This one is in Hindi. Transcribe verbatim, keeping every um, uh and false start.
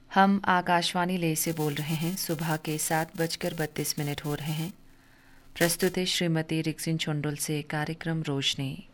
हम आकाशवाणी ले से बोल रहे हैं। सुबह के सात बजकर बत्तीस मिनट हो रहे हैं। प्रस्तुत है श्रीमती रिक्सिन चोंडोल से कार्यक्रम रोशनी।